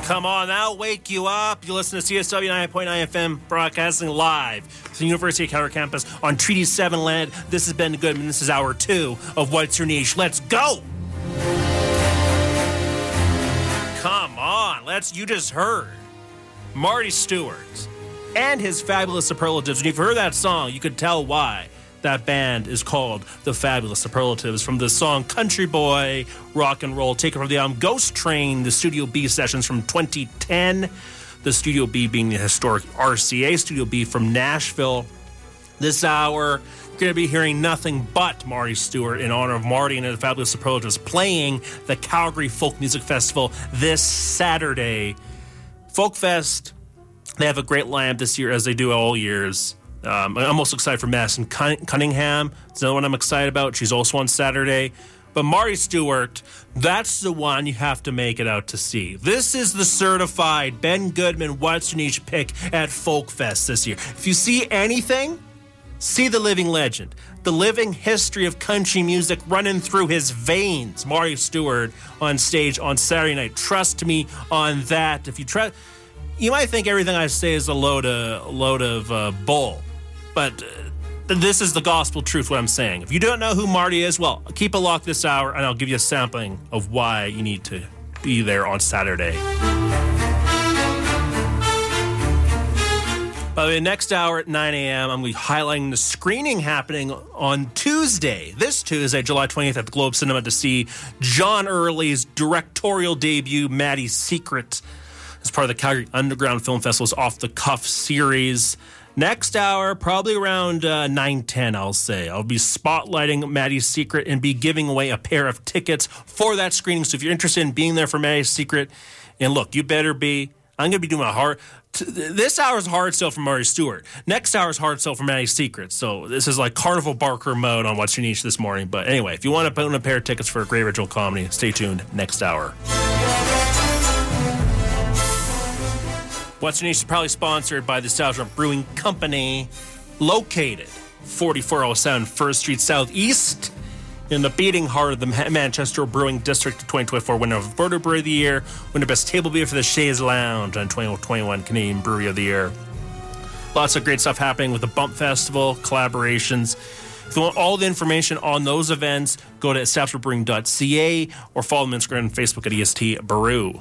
Come on, that'll wake you up. You listen to CSW 9.9 FM, broadcasting live from the University of Calgary campus on Treaty 7 land. This has Ben Goodman. This is hour 2 of What's Your Niche. Let's go! Come on, you just heard Marty Stuart and his Fabulous Superlatives. And if you heard that song, you could tell why that band is called the Fabulous Superlatives, from the song Country Boy Rock and Roll, taken from the album Ghost Train, the Studio B sessions from 2010. The Studio B being the historic RCA Studio B from Nashville. This hour, you're going to be hearing nothing but Marty Stuart in honor of Marty and the Fabulous Superlatives playing the Calgary Folk Music Festival this Saturday. Folk Fest, they have a great lineup this year, as they do all years. I'm also excited for Madison Cunningham. It's another one I'm excited about. She's also on Saturday. But Marty Stuart, that's the one you have to make it out to see. This is the certified Ben Goodman What's Your Niche pick at Folk Fest this year. If you see anything, see the living legend, the living history of country music running through his veins. Marty Stuart on stage on Saturday night. Trust me on that. If you try, you might think everything I say is a load of bull. But this is the gospel truth, what I'm saying. If you don't know who Marty is, well, keep a lock this hour, and I'll give you a sampling of why you need to be there on Saturday. By the way, next hour at 9 a.m., I'm going to be highlighting the screening happening on Tuesday, this Tuesday, July 20th, at the Globe Cinema to see John Early's directorial debut, Maddie's Secret, as part of the Calgary Underground Film Festival's Off the Cuff series. Next hour, probably around 9:10, I'll say. I'll be spotlighting Maddie's Secret and be giving away a pair of tickets for that screening. So if you're interested in being there for Maddie's Secret, and look, you better be. I'm going to be doing a hard... This hour's hard sell for Marty Stuart. Next hour's hard sell for Maddie's Secret. So this is like Carnival Barker mode on What's Your Niche this morning. But anyway, if you want to own a pair of tickets for a great original comedy, stay tuned next hour. What's Your Niche is proudly sponsored by the Establishment Brewing Company, located 4407 First Street Southeast, in the beating heart of the Manchester Brewing District. 2024 winner of Alberta Brewery of the Year, winner Best Table Beer for the Chaise Lounge, and 2021 Canadian Brewery of the Year. Lots of great stuff happening with the Bump Festival, collaborations. If you want all the information on those events, go to establishmentbrewing.ca or follow them on Instagram and Facebook at EST Brew.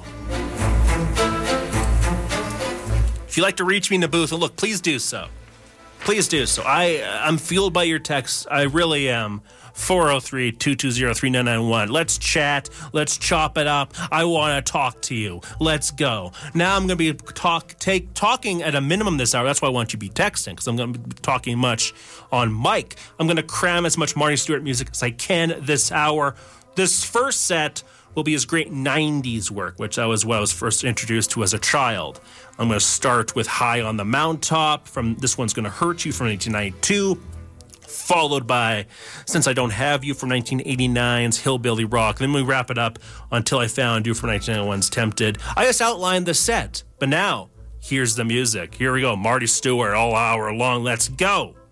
If you'd like to reach me in the booth, and look, please do so. Please do so. I'm fueled by your texts. I really am. 403-220-3991. Let's chat. Let's chop it up. I want to talk to you. Let's go. Now I'm going to be talking at a minimum this hour. That's why I want you to be texting, because I'm going to be talking much on mic. I'm going to cram as much Marty Stuart music as I can this hour. This first set will be his great 90s work, which I was first introduced to as a child. I'm going to start with High on the Mountaintop. From This One's Gonna Hurt You from 1992. Followed by Since I Don't Have You from 1989's Hillbilly Rock. Then we wrap it up Until I Found You from 1991's Tempted. I just outlined the set, but now here's the music. Here we go. Marty Stuart all hour long. Let's go.